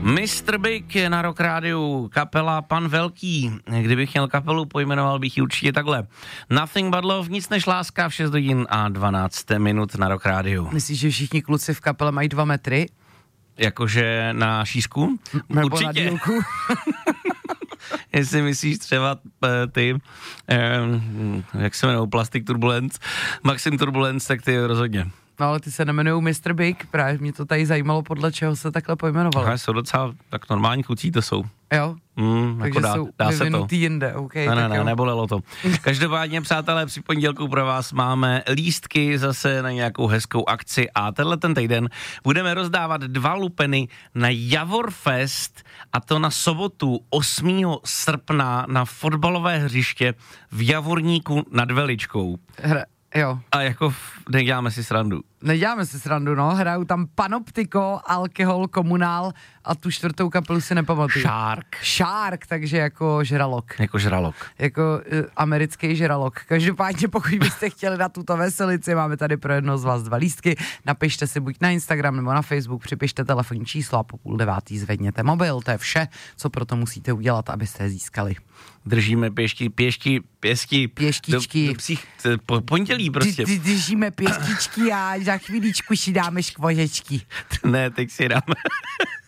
Mr. Big je na Rock Rádiu, kapela Pan Velký. Kdybych měl kapelu, pojmenoval bych ji určitě takhle. Nothing but love, nic než láska, v 6 hodin a 12 minut na Rock Rádiu. Myslíš, že všichni kluci v kapele mají 2 metry? Jakože na šířku? Nebo určitě. na dílku? Jestli myslíš třeba ty, jak se jmenují, Plastic Turbulence, Maxim Turbulence, tak ty rozhodně. No ale ty se nemenujou Mr. Big, právě mě to tady zajímalo, podle čeho se takhle pojmenovalo. No, jsou docela tak normální kluci, to jsou. Jo? Takže jako dá jsou vyvinutý jinde, OK. Ne, nebolelo to. Každopádně, přátelé, při pondělku pro vás máme lístky zase na nějakou hezkou akci a tenhle ten týden budeme rozdávat 2 lupeny na Javorfest, a to na sobotu 8. srpna na fotbalové hřiště v Javorníku nad Veličkou. Jo. A jako neděláme si srandu. Neděláme si srandu, no. Hrajou tam Panoptiko, Alkohol, Komunál a tu 4. kapelu si nepamatuju. Shark, takže jako žralok. Jako americký žralok. Každopádně, pokud byste chtěli na tuto veselici, máme tady pro jedno z vás 2 lístky. Napište si buď na Instagram nebo na Facebook, připište telefonní číslo a po 8:30 zvedněte mobil. To je vše, co proto musíte udělat, abyste je získali. Držíme pěštičky. Pondělí prostě. Držíme pěštičky a za chvíličku si dáme škvořečky. Ne, teď si dáme